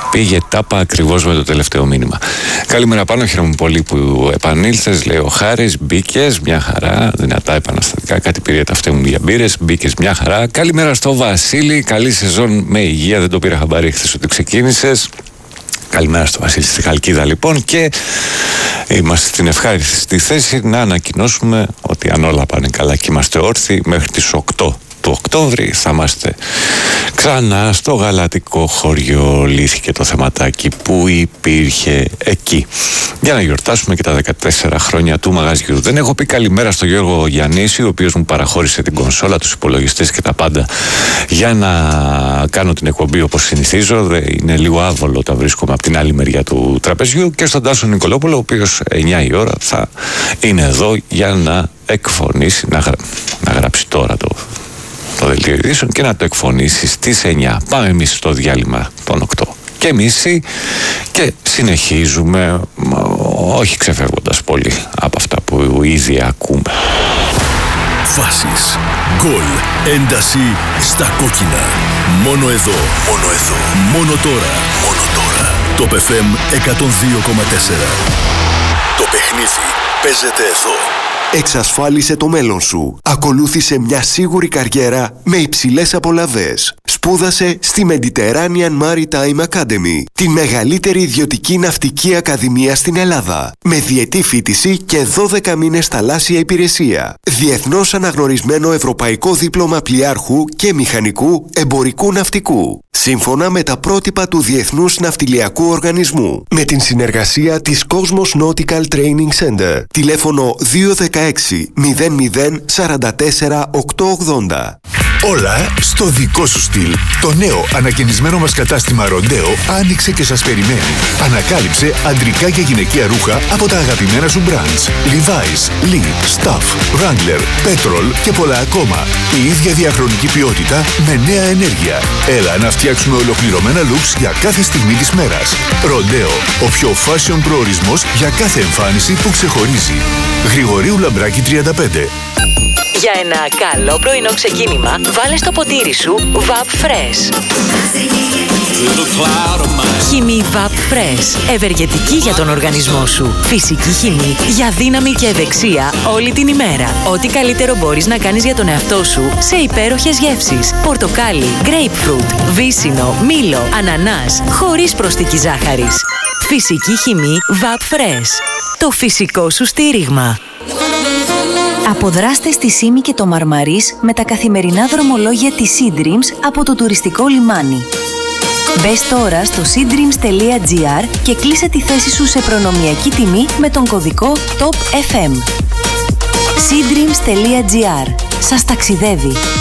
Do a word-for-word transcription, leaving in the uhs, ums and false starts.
Πήγε τάπα ακριβώς με το τελευταίο μήνυμα. Καλημέρα πάνω, χαίρομαι πολύ που επανήλθες, λέει ο Χάρης. Μπήκες, μια χαρά, δυνατά επαναστατικά. Κάτι πήρε τα αυτέ μου για μπύρες. Μπήκες, μια χαρά. Καλημέρα στο Βασίλη. Καλή σεζόν με υγεία. Δεν το πήρα χαμπάρι χθες ότι ξεκίνησες. Καλημέρα στο Βασίλη στη Χαλκίδα λοιπόν, και είμαστε στην ευχάριστη θέση να ανακοινώσουμε ότι αν όλα πάνε καλά και είμαστε όρθιοι, μέχρι τις οκτώ του Οκτώβρη θα είμαστε ξανά στο γαλατικό χωριό. Λύθηκε το θεματάκι που υπήρχε εκεί για να γιορτάσουμε και τα δεκατέσσερα χρόνια του μαγαζιού. Δεν έχω πει καλημέρα στο Γιώργο Γιαννίση, ο οποίος μου παραχώρησε την κονσόλα, τους υπολογιστές και τα πάντα για να κάνω την εκπομπή όπως συνηθίζω. Είναι λίγο άβολο όταν βρίσκομαι από την άλλη μεριά του τραπεζιού. Και στον Τάσο Νικολόπουλο, ο οποίος εννιά η ώρα θα είναι εδώ για να εκφωνήσει, να, γρα... να γράψει τώρα το το δελτίο ειδήσεων και να το εκφωνήσει στις εννιά. Πάμε εμείς στο διάλειμμα των οκτώ και μισή και συνεχίζουμε, όχι ξεφεύγοντας πολύ από αυτά που ήδη ακούμε. Φάσεις, γκολ, ένταση στα κόκκινα. Μόνο εδώ, μόνο εδώ, μόνο τώρα, μόνο τώρα. Το εφ εμ εκατόν δύο κόμμα τέσσερα. Το παιχνίδι παίζεται εδώ. Εξασφάλισε το μέλλον σου. Ακολούθησε μια σίγουρη καριέρα με υψηλές απολαβές. Σπούδασε στη Mediterranean Maritime Academy, τη μεγαλύτερη ιδιωτική ναυτική ακαδημία στην Ελλάδα, με διετή φοιτηση και δώδεκα μήνες θαλάσσια υπηρεσία. Διεθνώς αναγνωρισμένο ευρωπαϊκό δίπλωμα πλοιάρχου και μηχανικού εμπορικού ναυτικού, σύμφωνα με τα πρότυπα του Διεθνούς Ναυτιλιακού Οργανισμού. Με την συνεργασία της Cosmos Nautical Training Center. Τηλέφωνο δύο ένα έξι μηδέν μηδέν τέσσερα τέσσερα οκτώ ογδόντα. Όλα στο δικό σου στυλ. Το νέο ανακαινισμένο μας κατάστημα Ροντέο άνοιξε και σας περιμένει. Ανακάλυψε αντρικά και γυναικεία ρούχα από τα αγαπημένα σου brands. Levi's, Lee, Stuff, Wrangler, Petrol και πολλά ακόμα. Η ίδια διαχρονική ποιότητα με νέα ενέργεια. Έλα να φτιάξουμε ολοκληρωμένα looks για κάθε στιγμή της μέρας. Ροντέο, ο πιο fashion προορισμός για κάθε εμφάνιση που ξεχωρίζει. Γρηγορίου Λαμπράκη τριάντα πέντε. Για ένα καλό πρωινό ξεκίνημα, βάλε στο ποτήρι σου Vap Fresh. Χυμή Vap Fresh. Ευεργετική για τον οργανισμό σου. Φυσική χυμή για δύναμη και ευεξία όλη την ημέρα. Ό,τι καλύτερο μπορείς να κάνεις για τον εαυτό σου σε υπέροχες γεύσεις. Πορτοκάλι, grapefruit, βύσσινο, μήλο, ανανάς, χωρίς προσθήκη ζάχαρης. Φυσική χυμή Vap Fresh. Το φυσικό σου στήριγμα. Αποδράστε στη Σύμη και το Μαρμαρίς με τα καθημερινά δρομολόγια της Sea Dreams από το τουριστικό λιμάνι. Μπες τώρα στο sea dreams τελεία gr και κλείσε τη θέση σου σε προνομιακή τιμή με τον κωδικό τόπ εφ εμ. sea dreams τελεία gr. Σας ταξιδεύει.